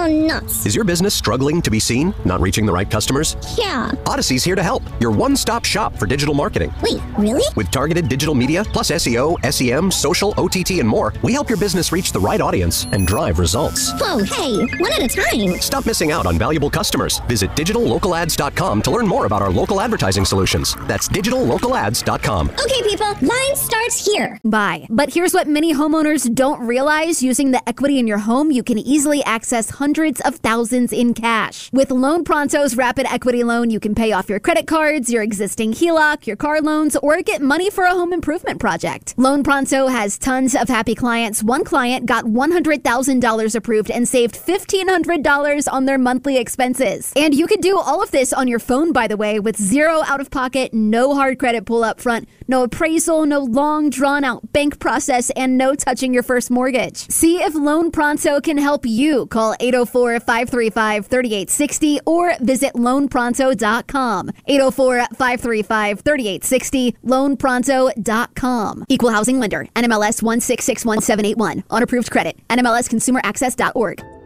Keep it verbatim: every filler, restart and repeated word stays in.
nuts. Is your business struggling to be seen? Not reaching the right customers? Yeah. Odyssey's here to help. Your one-stop shop for digital marketing. Wait, really? With targeted digital media, plus S E O, S E M, social, O T T, and more, we help your business reach the right audience and drive results. Whoa, hey, one at a time. Stop missing out on valuable customers. Visit digital local ads dot com to learn more about our local advertising solutions. That's digital local ads dot com. Okay, people, line starts here. Bye. But here's what many homeowners don't realize. Using the equity in your home, you can easily access hundreds of thousands in cash. With Loan Pronto's Rapid Equity Loan, you can pay off your credit cards, your existing H E L O C, your car loans, or get money for a home improvement project. Loan Pronto has tons of happy clients. One client got one hundred thousand dollars approved and saved fifteen hundred dollars on their monthly expenses. And you can do all of this on your phone, by the way, with zero out-of-pocket, no hard credit pull up front, no appraisal, no long, drawn-out bank process, and no touching your first mortgage. See if Loan Pronto can help you. Call eight oh four, five three five, three eight six oh or visit loan pronto dot com. eight oh four, five three five, three eight six oh, loan pronto dot com. Equal housing lender. N M L S one six six one seven eight one. Unapproved credit. N M L S consumer access dot org.